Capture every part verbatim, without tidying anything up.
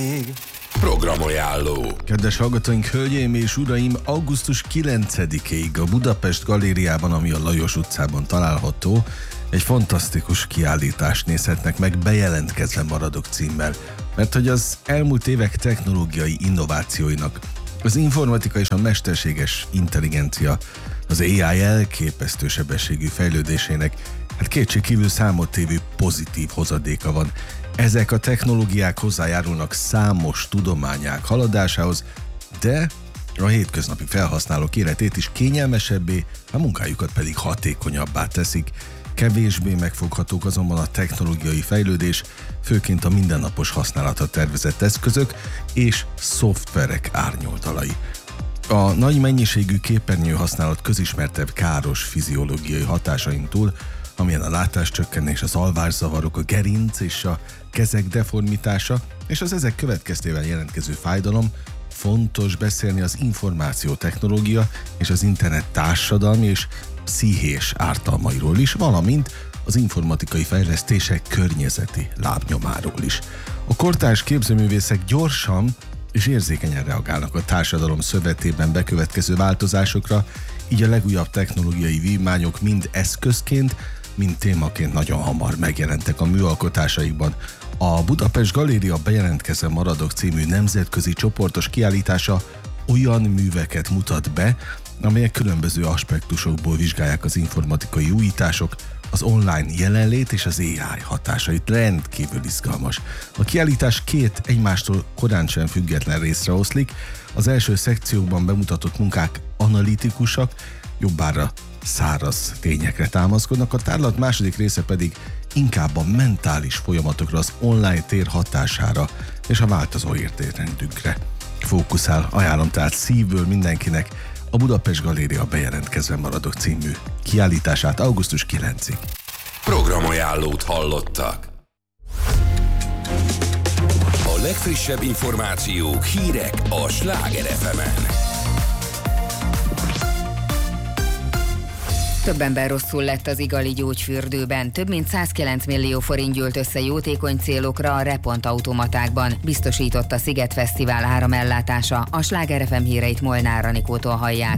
Programajánló. Kedves hallgatóink, hölgyeim és uraim, augusztus kilencedikéig a Budapest Galériában, ami a Lajos utcában található, egy fantasztikus kiállítást nézhetnek meg, Bejelentkezve maradok címmel. Mert hogy az elmúlt évek technológiai innovációinak, az informatika és a mesterséges intelligencia, az á i elképesztő sebességű fejlődésének hát kétségkívül számottevő pozitív hozadéka van. Ezek a technológiák hozzájárulnak számos tudományág haladásához, de a hétköznapi felhasználók életét is kényelmesebbé, a munkájukat pedig hatékonyabbá teszik. Kevésbé megfoghatók azonban a technológiai fejlődés, főként a mindennapos használatra tervezett eszközök és szoftverek árnyoldalai. A nagy mennyiségű képernyő használat közismertebb káros fiziológiai hatásain túl, amilyen a látáscsökkenés, az alvászavarok, a gerinc és a kezek deformitása és az ezek következtében jelentkező fájdalom, fontos beszélni az információtechnológia és az internet társadalmi és pszichés ártalmairól is, valamint az informatikai fejlesztések környezeti lábnyomáról is. A kortárs képzőművészek gyorsan és érzékenyen reagálnak a társadalom szövetében bekövetkező változásokra, így a legújabb technológiai vívmányok mind eszközként, mind témaként nagyon hamar megjelentek a műalkotásaikban. A Budapest Galéria Bejelentkezve maradok című nemzetközi csoportos kiállítása olyan műveket mutat be, amelyek különböző aspektusokból vizsgálják az informatikai újítások, az online jelenlét és az á i hatásait. Rendkívül izgalmas. A kiállítás két egymástól korán sem független részre oszlik. Az első szekcióban bemutatott munkák analitikusak, jobbára száraz tényekre támaszkodnak, a tárlat második része pedig inkább a mentális folyamatokra, az online tér hatására és a változó értékrendünkre fókuszál. Ajánlom tehát szívből mindenkinek a Budapest Galéria Bejelentkezve maradok című kiállítását augusztus kilencedikéig. Programajánlót hallottak. A legfrissebb információk, hírek a Sláger ef emen. Több ember rosszul lett az Igali gyógyfürdőben. Több mint százkilenc millió forint gyűlt össze jótékony célokra a Repont automatákban, biztosította Sziget Fesztivál áramellátása. A Sláger ef em híreit Molnár Anikótól hallják.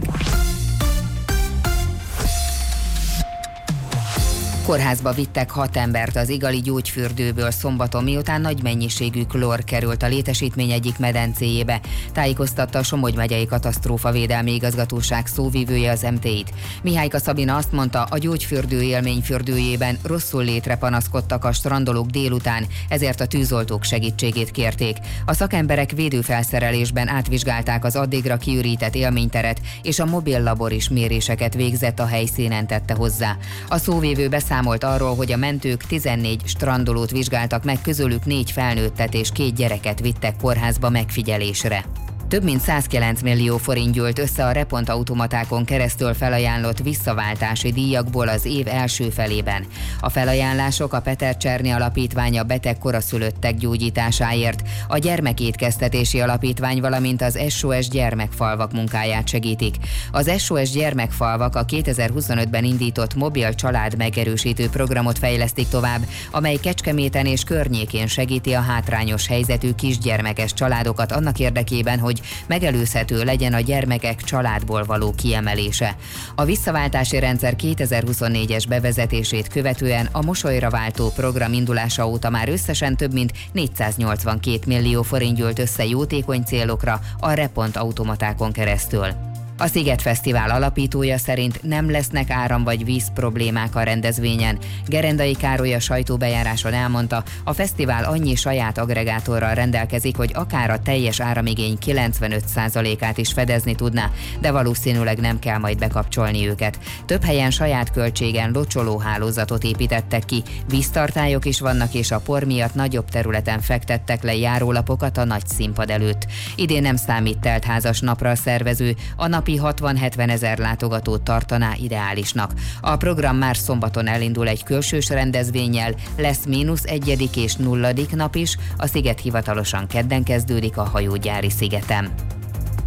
Kórházba vittek hat embert az Igali gyógyfürdőből szombaton, miután nagy mennyiségű klór került a létesítmény egyik medencéjébe, tájékoztatta a Somogy megyei katasztrófavédelmi igazgatóság szóvivője az em té í-t. Mihályka Szabina azt mondta, a gyógyfürdő élményfürdőjében rosszul létre panaszkodtak a strandolók délután, ezért a tűzoltók segítségét kérték. A szakemberek védőfelszerelésben átvizsgálták az addigra kiürített élményteret, és a mobil labor is méréseket végzett, a helyszínen, tette hozzá. A szóvivő beszámolt arról, hogy a mentők tizennégy strandolót vizsgáltak meg, közülük négy felnőttet és két gyereket vittek kórházba megfigyelésre. Több mint százkilenc millió forint gyűlt össze a Repont automatákon keresztül felajánlott visszaváltási díjakból az év első felében. A felajánlások a Peter Czerny Alapítvány a beteg koraszülöttek gyógyításáért, a Gyermekétkeztetési Alapítvány, valamint az es o es gyermekfalvak munkáját segítik. Az es o es gyermekfalvak a kétezer-huszonötben indított mobil család megerősítő programot fejlesztik tovább, amely Kecskeméten és környékén segíti a hátrányos helyzetű kisgyermekes családokat annak érdekében, hogy megelőzhető legyen a gyermekek családból való kiemelése. A visszaváltási rendszer kétezer-huszonnégyes bevezetését követően a mosolyra váltó program indulása óta már összesen több mint négyszáznyolcvankét millió forint gyűlt össze jótékony célokra a Repont automatákon keresztül. A Sziget Fesztivál alapítója szerint nem lesznek áram- vagy víz problémák a rendezvényen. Gerendai Károly a sajtóbejáráson elmondta, a fesztivál annyi saját agregátorral rendelkezik, hogy akár a teljes áramigény kilencvenöt százalékát is fedezni tudná, de valószínűleg nem kell majd bekapcsolni őket. Több helyen saját költségen locsolóhálózatot építettek ki, víztartályok is vannak, és a por miatt nagyobb területen fektettek le járólapokat a nagy színpad előtt. Idén nem számít teltházas napra a szervező, a napi hatvan-hetven ezer látogatót tartaná ideálisnak. A program már szombaton elindul egy külsős rendezvénnyel, lesz mínusz egyedik és nulladik nap is, a sziget hivatalosan kedden kezdődik a hajógyári szigeten.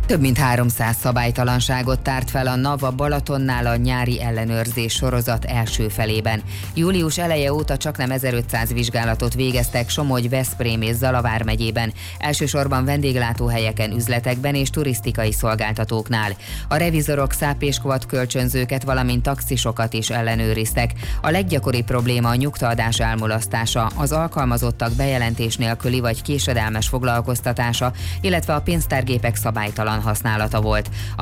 Több mint háromszáz szabálytalanságot tárt fel a NAV a Balatonnál a nyári ellenőrzés sorozat első felében. Július eleje óta csaknem ezerötszáz vizsgálatot végeztek Somogy, Veszprém és Zalavár megyében, elsősorban vendéglátóhelyeken, üzletekben és turisztikai szolgáltatóknál. A revizorok száp és quad kölcsönzőket, valamint taxisokat is ellenőriztek. A leggyakoribb probléma a nyugtaadás elmulasztása, az alkalmazottak bejelentés nélküli vagy késedelmes foglalkoztatása, illetve a pénztárgépek szabálytalan használata volt. A